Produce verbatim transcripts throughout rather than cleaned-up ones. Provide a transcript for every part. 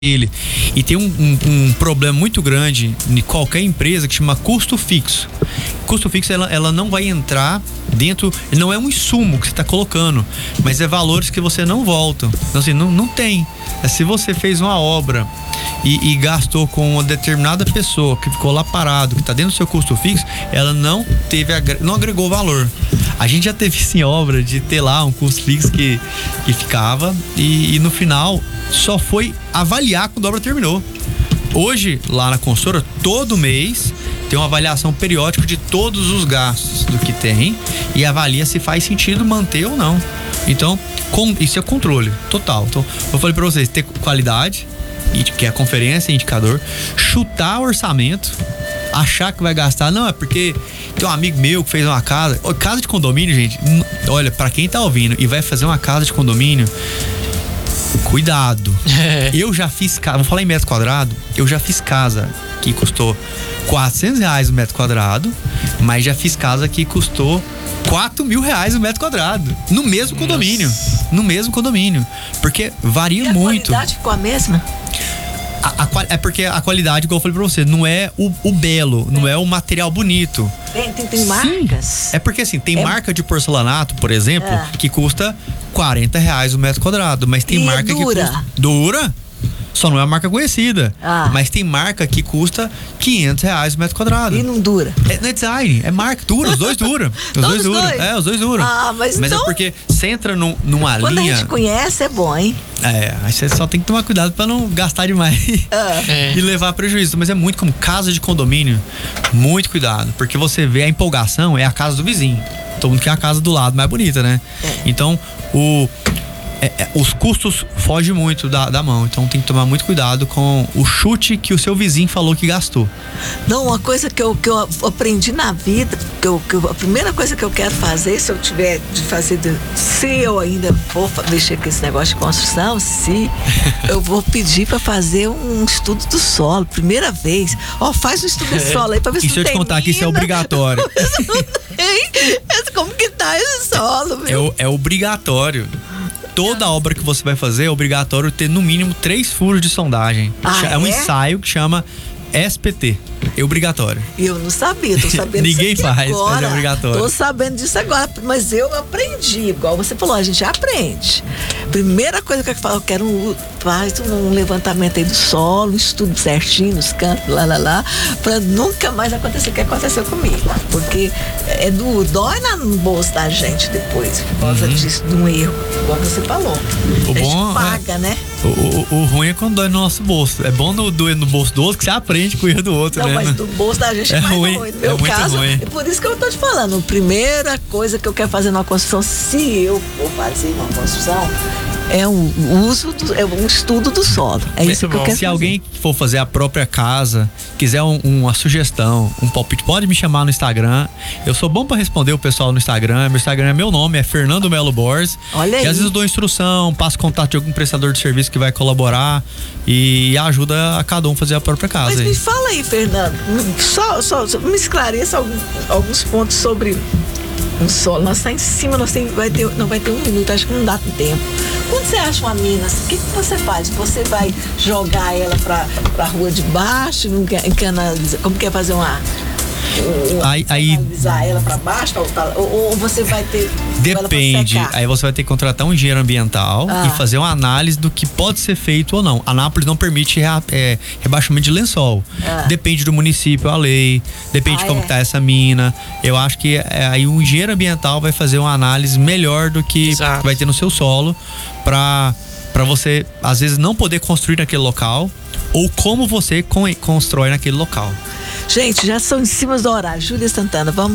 ele. E tem um, um, um problema muito grande em qualquer empresa que chama custo fixo. Custo fixo, ela, ela não vai entrar dentro, não é um insumo que você está colocando, mas é valores que você não volta. Então assim, não, não tem. Se você fez uma obra e, e gastou com uma determinada pessoa que ficou lá parado, que está dentro do seu custo fixo, ela não teve, não agregou valor. A gente já teve sim obra de ter lá um custo fixo que, que ficava e, e no final só foi avaliar quando a obra terminou. Hoje, lá na consultora, todo mês tem uma avaliação periódica de todos os gastos do que tem e avalia se faz sentido manter ou não. Então, com, isso é controle total. Então, eu falei pra vocês, ter qualidade, que é a conferência, indicador, chutar o orçamento, achar que vai gastar, não, é porque tem um amigo meu que fez uma casa, casa de condomínio, gente, olha, pra quem tá ouvindo e vai fazer uma casa de condomínio, cuidado. É. Eu já fiz casa, vou falar em metro quadrado, eu já fiz casa que custou quatrocentos reais o metro quadrado, mas já fiz casa que custou quatro mil reais o metro quadrado, no mesmo condomínio. Nossa. No mesmo condomínio. Porque varia e a muito. A qualidade ficou a mesma? A, a, é porque a qualidade, como eu falei pra você, não é o, o belo, não é o material bonito. Tem, tem, tem marcas? Sim. É porque assim, tem é. marca de porcelanato, por exemplo, é. que custa quarenta reais o metro quadrado, mas tem e marca dura. que custa... Dura? Só não é uma marca conhecida. Ah. Mas tem marca que custa quinhentos reais o metro quadrado. E não dura. É, não é design, é marca, dura, os dois duram. Os dois duram. É, os dois duram. Ah, mas mas então... é porque você entra num, numa Quando linha... a gente conhece, é bom, hein? É, aí você só tem que tomar cuidado pra não gastar demais ah. é. e levar prejuízo. Mas é muito como casa de condomínio, muito cuidado, porque você vê a empolgação, é a casa do vizinho. Todo mundo quer a casa do lado mais bonita, né? É. Então, o... É, é, os custos fogem muito da, da mão, então tem que tomar muito cuidado com o chute que o seu vizinho falou que gastou. Não, uma coisa que eu, que eu aprendi na vida, que eu, que eu, a primeira coisa que eu quero fazer, se eu tiver de fazer, de, se eu ainda vou mexer com esse negócio de construção, se eu vou pedir para fazer um estudo do solo, primeira vez. Ó, oh, faz um estudo do solo aí para ver se não tem. E se eu te contar que isso é obrigatório? Como que tá esse solo, meu? É, é obrigatório. Toda obra que você vai fazer é obrigatório ter no mínimo três furos de sondagem. Ah, é um é? ensaio que chama S P T. É obrigatório. Eu não sabia, tô sabendo Ninguém disso faz, agora. mas é obrigatório. Tô sabendo disso agora, mas eu aprendi, igual você falou, a gente aprende. Primeira coisa que eu falo, eu quero um, faz um levantamento aí do solo, estudo certinho nos cantos, lá, lá, lá, pra nunca mais acontecer o que aconteceu comigo. Porque é do dói no bolso da gente depois, por causa uhum. disso, de um erro, igual você falou. O a gente bom paga, é, né? O, o, o ruim é quando dói no nosso bolso. É bom no, doer no bolso do outro que você aprende com o erro do outro, não, né? Mas do bolso da gente é, é mais ruim. ruim. No meu é caso, ruim. é por isso que eu tô te falando. A primeira coisa que eu quero fazer numa construção, se eu for fazer uma construção, é um uso, do, é um estudo do solo. É isso que eu quero Se fazer. alguém for fazer a própria casa, quiser um, uma sugestão, um palpite, pode me chamar no Instagram. Eu sou bom pra responder o pessoal no Instagram. Meu Instagram é meu nome, é Fernando Melo Borges. Olha aí. E às vezes eu dou instrução, passo contato de algum prestador de serviço que vai colaborar e ajuda a cada um fazer a própria casa. Mas aí. me fala aí, Fernando, só, só, só me esclareça alguns, alguns pontos sobre o solo. Nós tá em cima, nós tem, vai ter, não vai ter um minuto, acho que não dá tempo. Quando você acha uma mina, o que, que você faz? Você vai jogar ela pra, pra rua de baixo, como quer fazer uma... Aí, aí analisar ela para baixo ou, ou você vai ter depende, aí você vai ter que contratar um engenheiro ambiental ah. e fazer uma análise do que pode ser feito ou não. A Anápolis não permite rea, é, rebaixamento de lençol. Ah. Depende do município, a lei, depende ah, de como é. tá essa mina. Eu acho que é, aí o engenheiro ambiental vai fazer uma análise melhor do que Exato. vai ter no seu solo para para você às vezes não poder construir naquele local ou como você con- constrói naquele local. Gente, já são em cima do horário. Júlia Santana, vamos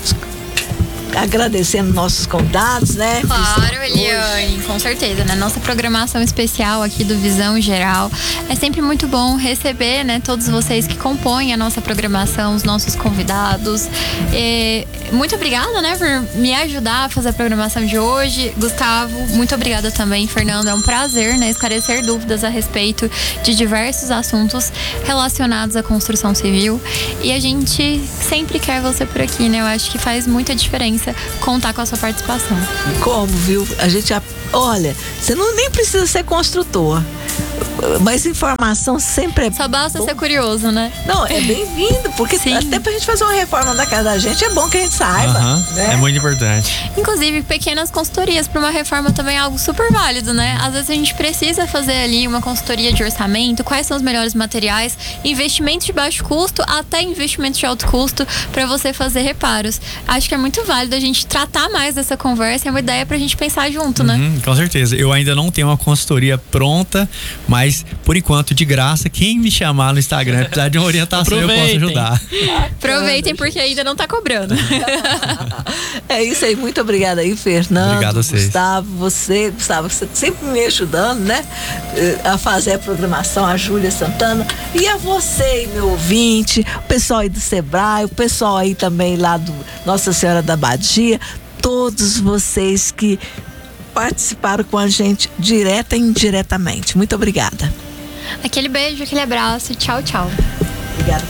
agradecendo nossos convidados, né? Claro, Eliane, com certeza, né? Nossa programação especial aqui do Visão Geral. É sempre muito bom receber, né? Todos vocês que compõem a nossa programação, os nossos convidados. E muito obrigada, né? Por me ajudar a fazer a programação de hoje. Gustavo, muito obrigada também. Fernando, é um prazer, né? Esclarecer dúvidas a respeito de diversos assuntos relacionados à construção civil. E a gente sempre quer você por aqui, né? Eu acho que faz muita diferença contar com a sua participação. Como, viu? A gente, olha, você não nem precisa ser construtor. Mas informação sempre é Só basta bom. ser curioso, né? Não, é bem-vindo, porque Sim. até pra gente fazer uma reforma da casa da gente, é bom que a gente saiba. Aham, Né? é muito importante. Inclusive, pequenas consultorias para uma reforma também é algo super válido, né? Às vezes a gente precisa fazer ali uma consultoria de orçamento, quais são os melhores materiais, investimentos de baixo custo até investimentos de alto custo para você fazer reparos. Acho que é muito válido a gente tratar mais dessa conversa, é uma ideia pra gente pensar junto, né? Uhum, com certeza. Eu ainda não tenho uma consultoria pronta, mas por enquanto, de graça, quem me chamar no Instagram, precisar de uma orientação, eu posso ajudar. Aproveitem, porque ainda não tá cobrando. É isso aí, muito obrigada aí, Fernando. Obrigado a vocês. Gustavo, você, Gustavo, você sempre me ajudando, né? A fazer a programação, a Júlia Santana. E a você, meu ouvinte, o pessoal aí do Sebrae, o pessoal aí também lá do Nossa Senhora da Badia, todos vocês que participaram com a gente direta e indiretamente. Muito obrigada. Aquele beijo, aquele abraço. Tchau, tchau. Obrigada.